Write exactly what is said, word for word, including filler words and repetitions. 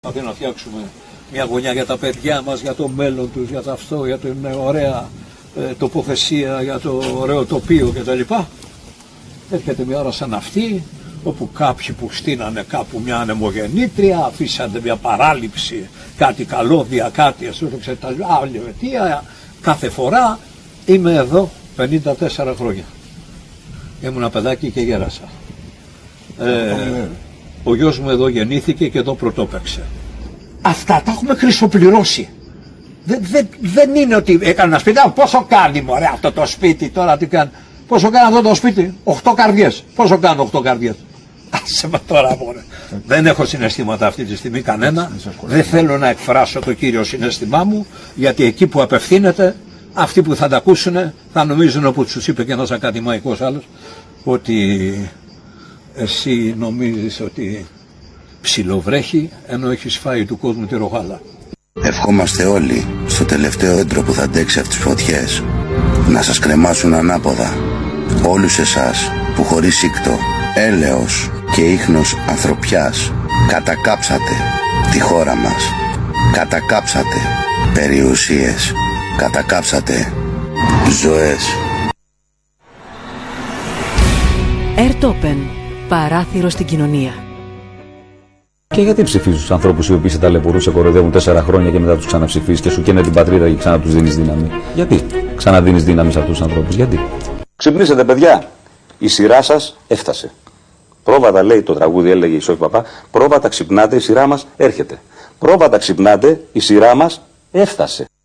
Δηλαδή να φτιάξουμε μια γωνιά για τα παιδιά μας, για το μέλλον τους, για το αυτό, για την ωραία ε, τοποθεσία, για το ωραίο τοπίο κτλ. Έρχεται μια ώρα σαν αυτή, όπου κάποιοι που στείνανε κάπου μια ανεμογεννήτρια, αφήσανε μια παράληψη, κάτι καλώδια, κάτι έσωροξε τα άλλη αιτία. Κάθε φορά είμαι εδώ πενήντα τέσσερα χρόνια. Ήμουν παιδάκι και γέρασα. Ε, ο γιος μου εδώ γεννήθηκε και εδώ πρωτόπαιξε. Αυτά τα έχουμε χρυσοπληρώσει. Δεν, δεν, δεν είναι ότι έκανα ένα σπίτι. Πόσο κάνει μωρέ αυτό το σπίτι τώρα, τι κάνει. Πόσο κάνει αυτό το σπίτι, οχτώ καρδιές. Πόσο κάνουν οχτώ καρδιές. Άσε με τώρα μωρέ. Δεν έχω συναισθήματα αυτή τη στιγμή κανένα. Δεν θέλω να εκφράσω το κύριο συναίσθημά μου, γιατί εκεί που απευθύνεται, αυτοί που θα τα ακούσουν θα νομίζουν, όπως τους είπε και ένας ακαδημαϊκός άλλος, ότι εσύ νομίζεις ότι ψιλοβρέχει ενώ έχεις φάει του κόσμου τη ρογάλα. Ευχόμαστε όλοι στο τελευταίο έντρο που θα αντέξει αυτές τις φωτιές να σας κρεμάσουν ανάποδα. Όλους εσάς που χωρίς σύκτο, έλεος και ίχνος ανθρωπιάς κατακάψατε τη χώρα μας. Κατακάψατε περιουσίες. Κατακάψατε ζωές. Ερτόπεν. Παράθυρο στην κοινωνία. Και γιατί ψηφίζεις τους ανθρώπους οι οποίοι σε ταλαιπωρούν, σε κοροϊδεύουν τέσσερα χρόνια και μετά τους ξαναψηφίζεις και σου καίνε την πατρίδα και ξανά τους δίνεις δύναμη? Γιατί ξαναδίνεις δύναμη σε αυτούς τους ανθρώπους? Γιατί? Ξυπνήσετε παιδιά, η σειρά σας έφτασε. Πρόβατα, λέει το τραγούδι, έλεγε η Σόφη Παπά, πρόβατα ξυπνάτε, η σειρά μας έρχεται. Πρόβατα ξυπνάτε, η σειρά μας έφτασε.